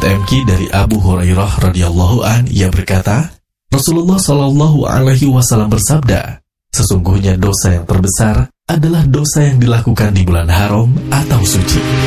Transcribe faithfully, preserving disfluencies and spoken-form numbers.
M Q dari Abu Hurairah radhiyallahu an, ia berkata, Rasulullah shallallahu alaihi wasallam bersabda, sesungguhnya dosa yang terbesar adalah dosa yang dilakukan di bulan haram atau suci.